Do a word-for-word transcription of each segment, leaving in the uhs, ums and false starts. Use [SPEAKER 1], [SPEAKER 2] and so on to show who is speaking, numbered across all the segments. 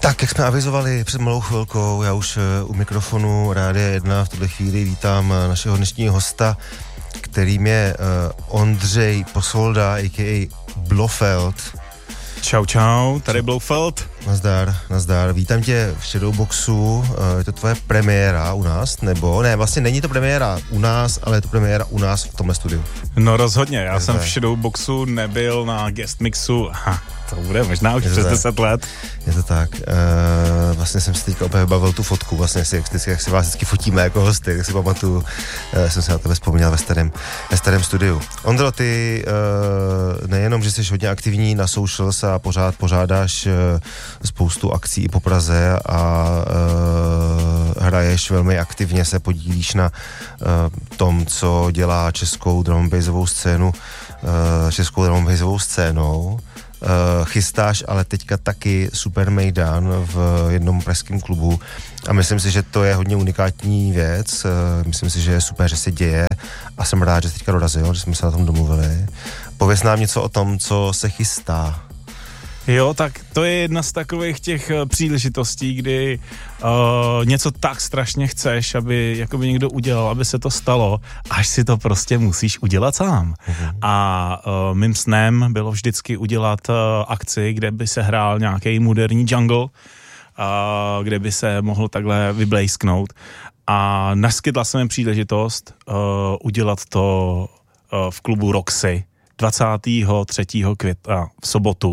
[SPEAKER 1] Tak, jak jsme avizovali před malou chvilkou, já už u mikrofonu Rádia jedna v tuhle chvíli vítám našeho dnešního hosta, kterým je uh, Ondřej Posolda, a ká a. Blofeld.
[SPEAKER 2] Čau, čau, tady Blofeld.
[SPEAKER 1] Nazdar, nazdar. Vítám tě v Shadowboxu. Je to tvoje premiéra u nás, nebo? Ne, vlastně není to premiéra u nás, ale je to premiéra u nás v tomhle studiu.
[SPEAKER 2] No rozhodně, já
[SPEAKER 1] je
[SPEAKER 2] jsem v Shadowboxu nebyl na guest mixu, ha, to bude možná už přes deset let.
[SPEAKER 1] Je to tak. Uh, vlastně jsem si teďka opět vybavil tu fotku, vlastně si, jak, jak si vás vždycky fotíme jako hosty, tak si pamatuju, uh, jsem se na tebe vzpomněl ve starém, ve starém studiu. Ondro, ty uh, nejenom, že jsi hodně aktivní na socials a pořád pořádáš uh, spoustu akcí i po Praze a uh, hraješ velmi aktivně, se podílíš na uh, tom, co dělá českou drum and bassovou scénu, uh, českou drum and bassovou scénou. Uh, chystáš ale teďka taky Super Mejdan v jednom pražském klubu a myslím si, že to je hodně unikátní věc, uh, myslím si, že je super, že se děje a jsem rád, že teďka dorazil, že jsme se na tom domluvili. Pověz nám něco o tom, co se chystá.
[SPEAKER 2] Jo, tak to je jedna z takových těch uh, příležitostí, kdy uh, něco tak strašně chceš, aby jakoby někdo udělal, aby se to stalo, až si to prostě musíš udělat sám. Mm-hmm. A uh, mým snem bylo vždycky udělat uh, akci, kde by se hrál nějaký moderní jungle, uh, kde by se mohl takhle vyblejsknout. A naskytla se mi příležitost uh, udělat to uh, v klubu Roxy dvacátého třetího května v sobotu.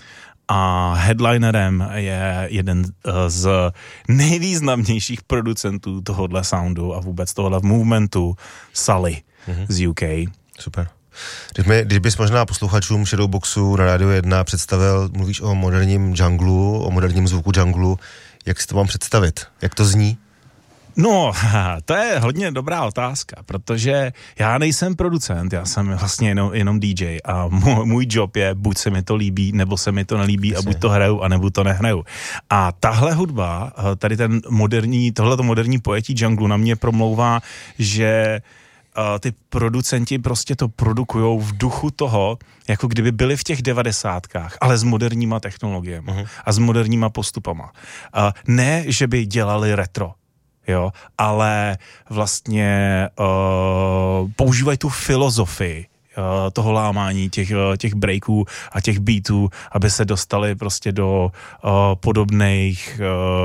[SPEAKER 2] A headlinerem je jeden z nejvýznamnějších producentů tohohle soundu a vůbec tohohle movementu, Sully mm-hmm. z U K.
[SPEAKER 1] Super. Když, mi, když bys možná posluchačům Shadowboxu na Rádiu jedna představil, mluvíš o moderním junglu, o moderním zvuku junglu, jak si to mám představit? Jak to zní?
[SPEAKER 2] No, to je hodně dobrá otázka, protože já nejsem producent, já jsem vlastně jenom, jenom D J a můj, můj job je, buď se mi to líbí, nebo se mi to nelíbí Jasně. a buď to hraju, anebo to nehraju. A tahle hudba, tady ten moderní, tohleto moderní pojetí junglu na mě promlouvá, že uh, ty producenti prostě to produkujou v duchu toho, jako kdyby byli v těch devadesátkách, ale s moderníma technologiemi uh-huh. a s moderníma postupama. Uh, ne, že by dělali retro, jo, ale vlastně uh, používají tu filozofii uh, toho lámání těch, uh, těch breaků a těch beatů, aby se dostali prostě do uh, podobných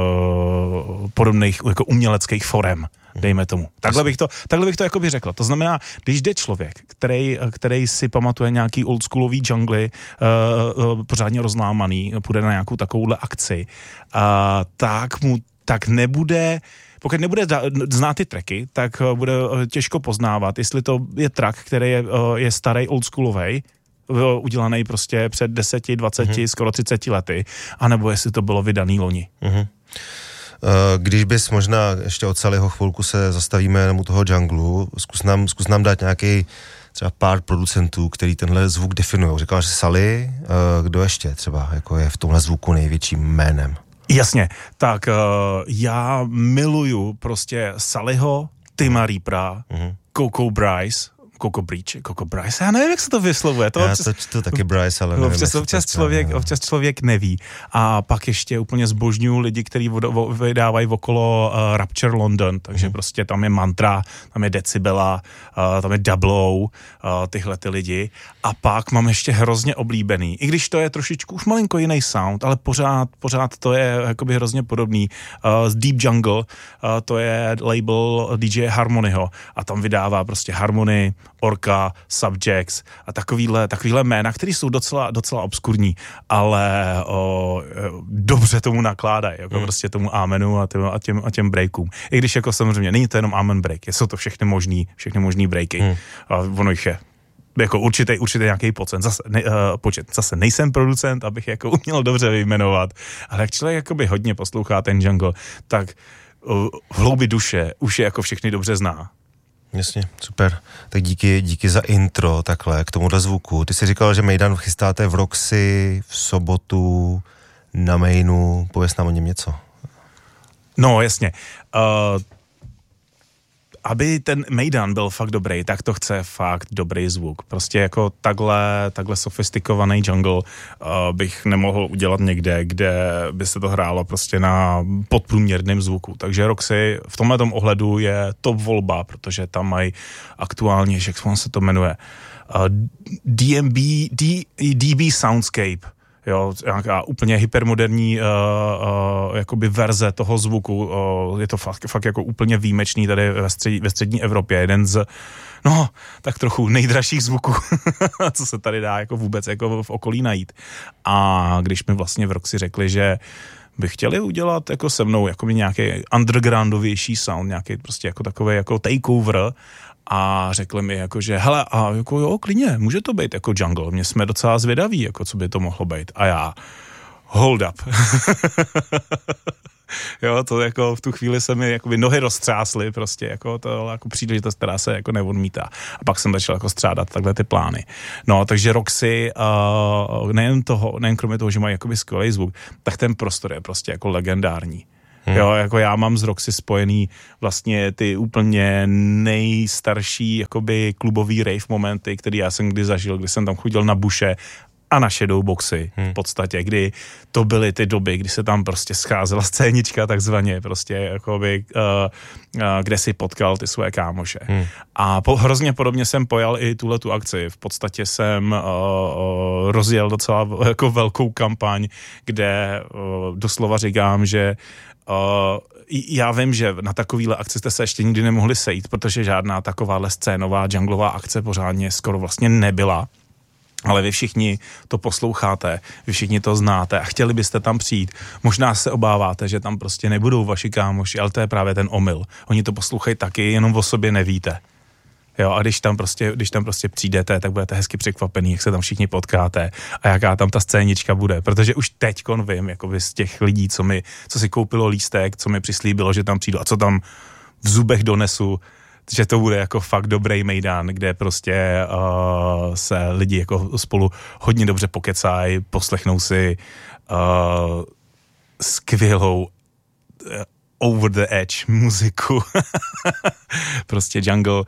[SPEAKER 2] uh, podobných jako uměleckých forem, dejme tomu. Takhle bych to, takhle bych to jakoby řekl. To znamená, když jde člověk, který, který si pamatuje nějaký oldschoolový jungly, uh, uh, pořádně rozlámaný, půjde na nějakou takovouhle akci, uh, tak mu tak nebude Pokud nebude znát ty tracky, tak bude těžko poznávat, jestli to je track, který je, je starý, oldschoolovej, udělaný prostě před deseti, dvaceti, mm-hmm. skoro třiceti lety, anebo jestli to bylo vydaný loni.
[SPEAKER 1] Mm-hmm. Když bys možná ještě od celého chvilku se zastavíme jenom u toho junglu, zkus nám, zkus nám dát nějaký třeba pár producentů, který tenhle zvuk definují. Říkala, že Sully, kdo ještě třeba jako je v tomhle zvuku největším jménem?
[SPEAKER 2] Jasně, tak uh, já miluju prostě Sullyho, Tima Reapera, mm-hmm. Coco Bryce, Coco Breach, Coco Bryce, já nevím, jak se to vyslovuje. To
[SPEAKER 1] já
[SPEAKER 2] občas,
[SPEAKER 1] to čtu taky Bryce, ale nevím,
[SPEAKER 2] občas, občas, člověk, ne. občas člověk neví. A pak ještě úplně zbožňuju lidi, kteří vydávají okolo uh, Rapture London, takže mm. prostě tam je Mantra, tam je Decibela, uh, tam je Double, uh, tyhle ty lidi. A pak mám ještě hrozně oblíbený, i když to je trošičku už malinko jiný sound, ale pořád, pořád to je jakoby hrozně podobný. Uh, Deep Jungle, uh, to je label D J Harmonyho a tam vydává prostě Harmony, Orca, Subjects a takovýhle, takovýhle jména, které jsou docela, docela obskurní, ale o, dobře tomu nakládají, jako mm. prostě tomu amenu a těm, a, těm, a těm breakům. I když jako samozřejmě není to jenom amen break, jsou to všechny možný, všechny možný breaky. Mm. A ono jich je jako určitě, určitě nějaký počet. Zase, ne, uh, počet. Zase nejsem producent, abych jako uměl dobře vyjmenovat, ale jak člověk jakoby hodně poslouchá ten jungle, tak uh, v hloubi duše už je jako všechny dobře zná.
[SPEAKER 1] Jasně, super. Tak díky, díky za intro takhle k tomuhle zvuku. Ty jsi říkal, že Mejdan chystáte v Roxy v sobotu na Mainu. Pověz nám o něm něco.
[SPEAKER 2] No, jasně. Uh, aby ten mejdan byl fakt dobrý, tak to chce fakt dobrý zvuk. Prostě jako takhle, takhle sofistikovaný jungle uh, bych nemohl udělat někde, kde by se to hrálo prostě na podprůměrném zvuku. Takže Roxy v tomhletom ohledu je top volba, protože tam mají aktuálně, jak se to jmenuje, uh, D M B, D, D B Soundscape. Jo, nějaká úplně hypermoderní uh, uh, jakoby verze toho zvuku. Uh, je to fakt, fakt jako úplně výjimečný tady ve, střed, ve střední Evropě. Jeden z, no, tak trochu nejdražších zvuků, co se tady dá jako vůbec jako v okolí najít. A když mi vlastně v Roxy řekli, že by chtěli udělat jako se mnou jako nějaký undergroundovější sound, nějaký prostě jako takový jako takeover, a řekli mi jako, že hele, a jako jo, klidně, může to být jako jungle, mě jsme docela zvědaví, jako co by to mohlo být. A já, hold up. Jo, to jako v tu chvíli se mi jakoby nohy roztřásly prostě, jako to jako příležitost, která se jako neodmítá. A pak jsem začal jako střádat takhle ty plány. No, takže Roxy, uh, nejen toho, nejen kromě toho, že mají jakoby skvělý zvuk, tak ten prostor je prostě jako legendární. Hmm. Jo, jako já mám z Roxy spojený vlastně ty úplně nejstarší jakoby klubový rave momenty, který já jsem kdy zažil, kdy jsem tam chodil na buše a na shadowboxy hmm. v podstatě, kdy to byly ty doby, kdy se tam prostě scházela scénička takzvaně, prostě jakoby, uh, uh, kde si potkal ty svoje kámoše. Hmm. A po, hrozně podobně jsem pojal i tuhletu akci. V podstatě jsem uh, uh, rozjel docela jako velkou kampaň, kde uh, doslova říkám, že Uh, já vím, že na takovýhle akci jste se ještě nikdy nemohli sejít, protože žádná takováhle scénová junglová akce pořádně skoro vlastně nebyla. Ale vy všichni to posloucháte, vy všichni to znáte a chtěli byste tam přijít. Možná se obáváte, že tam prostě nebudou vaši kámoši, ale to je právě ten omyl. Oni to poslouchají taky, jenom o sobě nevíte. Jo, a když tam prostě, když tam prostě přijdete, tak budete hezky překvapený, jak se tam všichni potkáte a jaká tam ta scénička bude, protože už teďkon vím, jakoby z těch lidí, co mi, co si koupilo lístek, co mi přislíbilo, že tam přijdu a co tam v zubech donesu, že to bude jako fakt dobrý mejdan, kde prostě uh, se lidi jako spolu hodně dobře pokecají, poslechnou si uh, skvělou uh, over the edge muziku, prostě jungle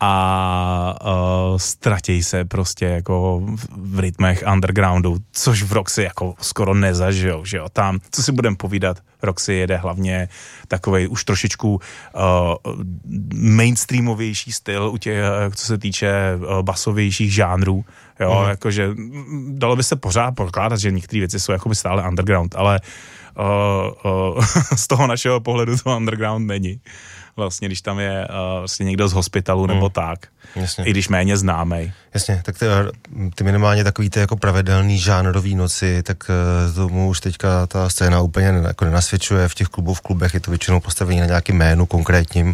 [SPEAKER 2] a uh, ztratějí se prostě jako v rytmech undergroundu, což v Roxy jako skoro nezažijou, že jo, tam, co si budeme povídat, Roxy jede hlavně takovej už trošičku uh, mainstreamovější styl u těch, co se týče uh, basovějších žánrů, jo, mm. jakože dalo by se pořád pokládat, že některé věci jsou jakoby stále underground, ale uh, uh, z toho našeho pohledu to underground není. Vlastně, když tam je uh, vlastně někdo z hospitalu nebo hmm. tak. Jasně. I když méně známej.
[SPEAKER 1] Jasně, tak ty, ty minimálně takový ty jako pravidelný žánrový noci, tak uh, tomu už teďka ta scéna úplně jako nenasvědčuje. V těch klubů, v klubech je to většinou postavení na nějakým jménu konkrétním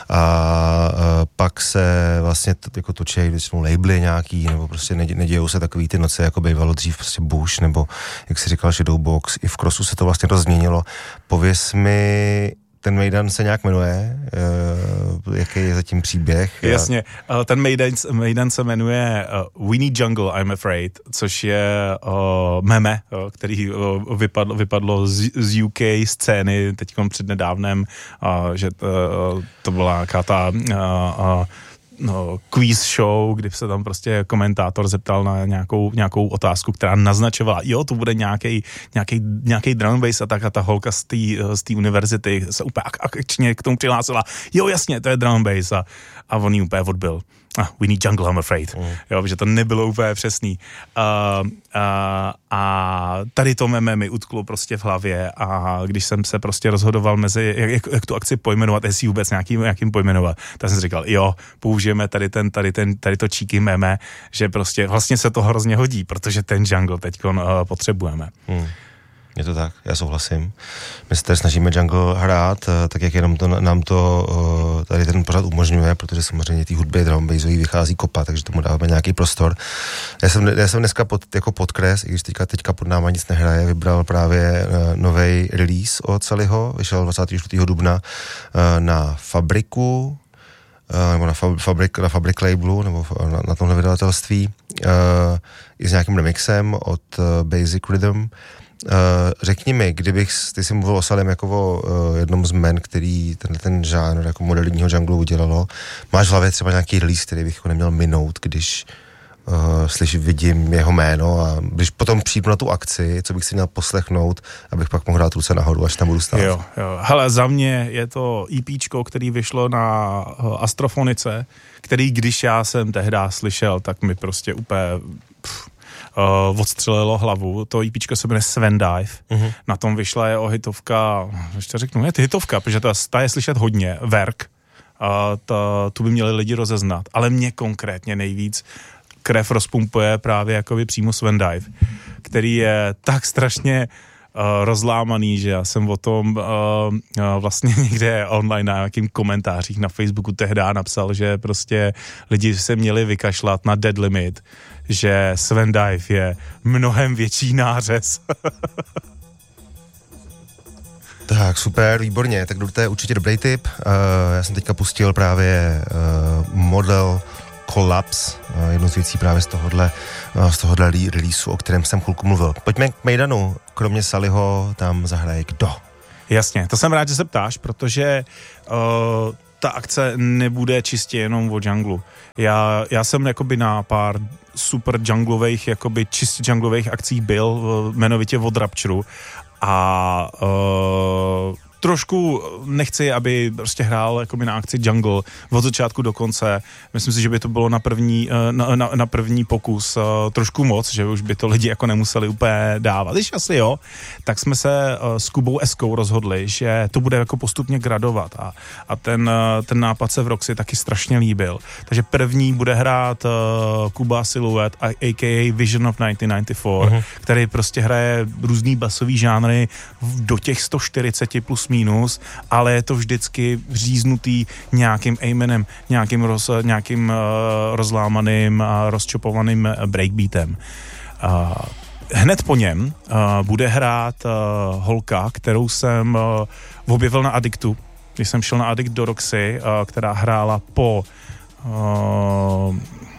[SPEAKER 1] a uh, pak se vlastně t- jako točí většinou labely nějaký, nebo prostě nedě, nedějou se takový ty noci, jako bývalo dřív prostě Bush, nebo jak si říkal, Shadowbox. I v Crossu se to vlastně to změnilo. Pověz mi, ten mejdan se nějak jmenuje, uh, jaký je zatím příběh?
[SPEAKER 2] Jasně, uh, ten mejdan, mejdan se jmenuje uh, We Need Jungle, I'm Afraid, což je uh, meme, uh, který uh, vypadlo, vypadlo z, z U K scény teďkom přednedávnem, uh, že uh, to byla nějaká ta uh, uh, no, quiz show, kdy se tam prostě komentátor zeptal na nějakou, nějakou otázku, která naznačovala, jo, to bude nějaký nějaký nějaký drum and bass a tak a ta holka z té z té univerzity se úplně ak- akčně k tomu přihlásila, jo, jasně, to je drum and bass a, a on jí úplně odbil. Ah, we need jungle, I'm afraid. Mm. Jo, že to nebylo úplně přesný. Uh, uh, a tady to meme mi utklo prostě v hlavě a když jsem se prostě rozhodoval mezi, jak, jak, jak tu akci pojmenovat, jestli vůbec nějakým, nějakým pojmenovat, tak jsem si říkal, jo, použijeme tady, ten, tady, ten, tady to číky meme, že prostě vlastně se to hrozně hodí, protože ten jungle teďkon uh, potřebujeme. Mm.
[SPEAKER 1] Je to tak, já souhlasím. My se tady snažíme jungle hrát, tak jak jenom to, nám to tady ten pořad umožňuje, protože samozřejmě té hudby drum bassový vychází kopa, takže tomu dáváme nějaký prostor. Já jsem, já jsem dneska pod, jako podkres, i když teďka, teďka pod náma nic nehraje, vybral právě novej release od Sullyho, vyšel dvacátého čtvrtého dubna na Fabriku, nebo na Fabrik, na Fabrik labelu, nebo na, na tomhle vydavatelství, i s nějakým remixem od Basic Rhythm. řekni mi, kdybych, ty jsi mluvil o Salim jako o uh, jednom z men, který ten, ten žánr jako moderního junglu udělalo. Máš v hlavě třeba nějaký release, který bych jako neměl minout, když uh, slyším, vidím jeho jméno a když potom přijdu na tu akci, co bych si měl poslechnout, abych pak mohl dát ruce nahoru, až tam budu stát.
[SPEAKER 2] Jo, jo. Hele, za mě je to EPčko, který vyšlo na Astrofonice, který když já jsem tehdy slyšel, tak mi prostě úplně pff, uh, odstřelilo hlavu. To EPčko se jmenuje Sven Dive. Uh-huh. Na tom vyšla jeho hitovka, ještě řeknu, je to hitovka, protože ta, ta je slyšet hodně, Werk. Uh, ta, tu by měli lidi rozeznat, ale mě konkrétně nejvíc krev rozpumpuje právě jakoby přímo Sven Dive, který je tak strašně uh, rozlámaný, že já jsem o tom uh, uh, vlastně někde online na nějakým komentářích na Facebooku tehdy napsal, že prostě lidi se měli vykašlat na Dead Limit, že Sven Dive je mnohem větší nářez.
[SPEAKER 1] Tak, super, výborně, tak to je určitě dobrý tip. Uh, já jsem teďka pustil právě uh, model Collapse, uh, jednu z věcí právě z tohohle, uh, z tohohle releaseu, o kterém jsem chvilku mluvil. Pojďme k Maidanu, kromě Saliho tam zahraje kdo?
[SPEAKER 2] Jasně, to jsem rád, že se ptáš, protože uh, ta akce nebude čistě jenom o junglu. Já, já jsem jakoby na pár super junglových, jakoby čistě junglových akcích byl, uh, jmenovitě od Rapture a uh, trošku nechci, aby prostě hrál jakoby na akci jungle od začátku do konce. Myslím si, že by to bylo na první, na, na, na první pokus uh, trošku moc, že už by to lidi jako nemuseli úplně dávat. Když asi jo, tak jsme se uh, s Kubou Eskou rozhodli, že to bude jako postupně gradovat a, a ten, uh, ten nápad se v Roxy taky strašně líbil. Takže první bude hrát uh, Kuba Silhouette, a k a. Vision of devatenáct set devadesát čtyři, uh-huh. který prostě hraje různý basový žánry do těch sto čtyřicet plus minus, ale je to vždycky říznutý nějakým amenem, nějakým, roz, nějakým uh, rozlámaným a rozčopovaným breakbeatem. Uh, hned po něm uh, bude hrát uh, holka, kterou jsem uh, objevil na Addictu, když jsem šel na Addict do Roxy, uh, která hrála po uh,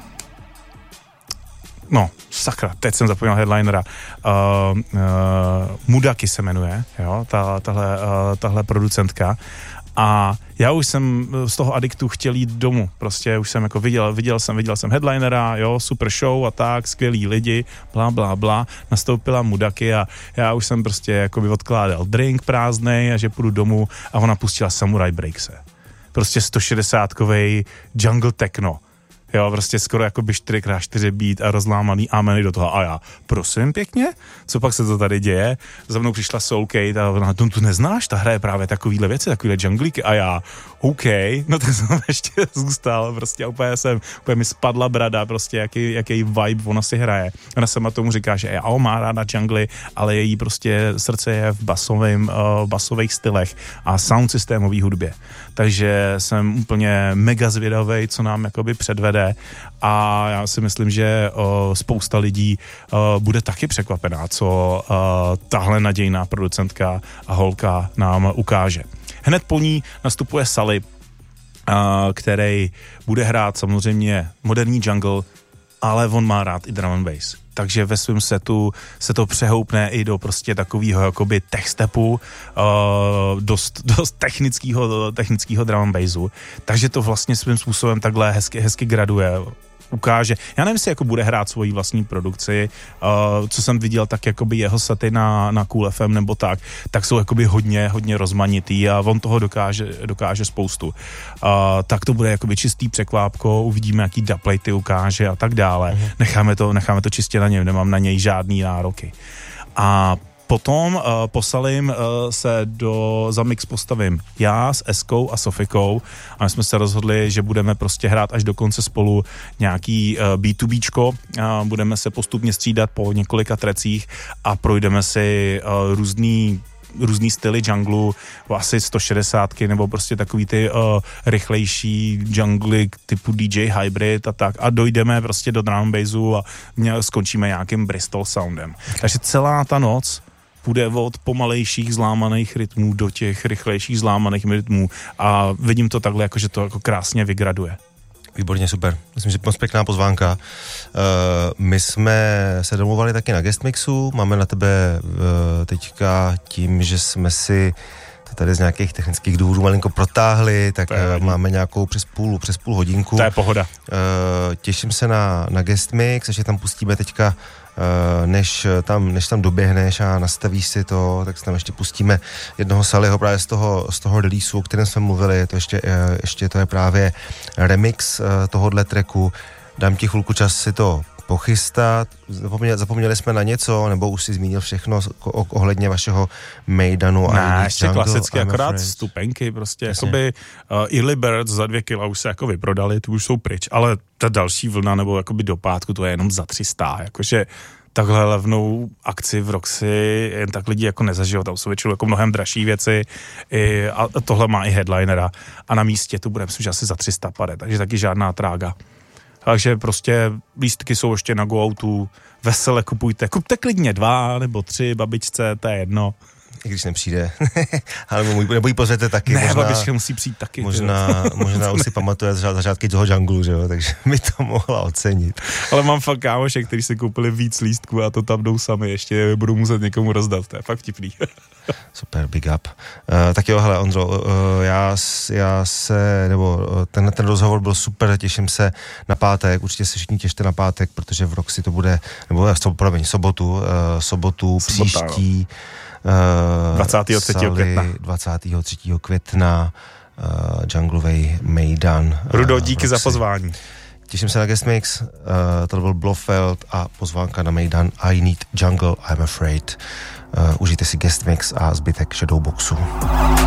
[SPEAKER 2] no, sakra, teď jsem zapomněl headlinera. Uh, uh, Mudaki se jmenuje, jo, ta, tahle, uh, tahle producentka. A já už jsem z toho Addictu chtěl jít domů. Prostě už jsem jako viděl, viděl jsem, viděl jsem headlinera, jo, super show a tak, skvělí lidi, blá, blá, blá. Nastoupila Mudaki a já už jsem prostě jako by odkládal drink prázdnej a že půjdu domů a ona pustila Samurai Breakse. Prostě sto šedesátkovej jungle techno. Jo, prostě skoro jako by čtyři krát čtyři beat a rozlámaný ameny do toho. A já, prosím pěkně, co pak se to tady děje? Za mnou přišla Soulcade a ona, tu neznáš, ta hraje právě takovýhle věci, takovýhle junglíky. A já, OK, no tak jsem ještě zůstal, prostě úplně jsem, úplně mi spadla brada, prostě jaký, jaký vibe ona si hraje. Ona sama tomu říká, že já má ráda jungly, ale její prostě srdce je v basovém, uh, basových stylech a sound systémový hudbě. Takže jsem úplně mega zvědavej, co nám jakoby předvede a já si myslím, že uh, spousta lidí uh, bude taky překvapená, co uh, tahle nadějná producentka a holka nám ukáže. Hned po ní nastupuje Sali, uh, který bude hrát samozřejmě moderní jungle, ale on má rád i drum and bass. Takže ve svém setu se to přehoupne i do prostě takového jakoby tech stepu, uh, dost, dost technického, technického drum and bassu. Takže to vlastně svým způsobem takhle hezky, hezky graduje. Ukáže. Já nevím, jestli jako bude hrát svoji vlastní produkci, uh, co jsem viděl, tak jakoby jeho sety na, na Cool F M nebo tak, tak jsou jakoby hodně, hodně rozmanitý a on toho dokáže, dokáže spoustu. Uh, tak to bude jakoby čistý překvápko, uvidíme, jaký dubplaty ukáže a tak dále. Mm. Necháme to, necháme to čistě na něm, nemám na něj žádný nároky. A potom uh, posalím uh, se do za mix postavím já s Eskou a Sofikou a my jsme se rozhodli, že budeme prostě hrát až do konce spolu nějaký uh, bé dvě béčko a budeme se postupně střídat po několika trecích a projdeme si uh, různý různý styly junglu, asi sto šedesátky nebo prostě takový ty uh, rychlejší jungly typu D J Hybrid a tak a dojdeme prostě do drum bassu a skončíme nějakým Bristol soundem. Takže celá ta noc půjde od pomalejších zlámaných rytmů do těch rychlejších zlámaných rytmů a vidím to takhle, jako že to jako krásně vygraduje.
[SPEAKER 1] Výborně, super. Myslím, že moc pěkná pozvánka. Uh, my jsme se domluvali taky na guest mixu, máme na tebe uh, teďka tím, že jsme si to tady z nějakých technických důvodů malinko protáhli, tak uh, máme nějakou přes půl, přes půl hodinku.
[SPEAKER 2] To je pohoda.
[SPEAKER 1] Uh, těším se na, na guest mix, ještě tam pustíme teďka Než tam, než tam doběhneš a nastavíš si to, tak tam ještě pustíme jednoho Sallyho právě z toho, z toho releaseu, o kterém jsme mluvili, to ještě, ještě to je právě remix tohohle tracku. Dám ti chvilku čas si to pochystat. Zapomněli, zapomněli jsme na něco, nebo už si zmínil všechno ohledně vašeho Maidanu?
[SPEAKER 2] Ne, ještě Jungle, klasicky, I'm akorát afraid. Stupenky, prostě Jasně. jakoby uh, Early Birds za dvě kila už se jako vyprodali, tu už jsou pryč, ale ta další vlna, nebo jakoby do pátku, to je jenom za tři sta, jakože takhle levnou akci v Roxy jen tak lidi jako nezažijou, tam jsou většinou jako mnohem dražší věci i, a tohle má i headlinera a na místě tu bude, myslím, že asi za tři sta pade, takže taky žádná trága. Takže prostě lístky jsou ještě na go-outu, vesele kupujte, kupte klidně dva nebo tři babičce, to je jedno.
[SPEAKER 1] I když nepřijde, ale nebo ji pozvete taky.
[SPEAKER 2] Ne,
[SPEAKER 1] možná,
[SPEAKER 2] babička musí přijít taky.
[SPEAKER 1] Možná, možná už si pamatuje zařádky toho Jungle, že jo, takže mi to mohla ocenit.
[SPEAKER 2] Ale mám fakt kámoše, kteří si koupili víc lístků a to tam jdou sami, ještě budou muset někomu rozdat, to je fakt vtipný.
[SPEAKER 1] Super, big up. Uh, tak jo, hele, Ondro, uh, já, já se, nebo uh, ten, ten rozhovor byl super, těším se na pátek, určitě se všichni těšte na pátek, protože v Roxy to bude, nebo promiň, sobotu, uh, sobotu Sobota, příští,
[SPEAKER 2] uh, dvacátého třetího května.
[SPEAKER 1] dvacátého třetího května, uh, Junglovej Maidan. Uh,
[SPEAKER 2] Rudo, díky za pozvání.
[SPEAKER 1] Těším se na guest mix, uh, to byl Blofeld a pozvánka na Maidan I Need Jungle, I'm Afraid. Uh, užijte si guest mix a zbytek Shadowboxu.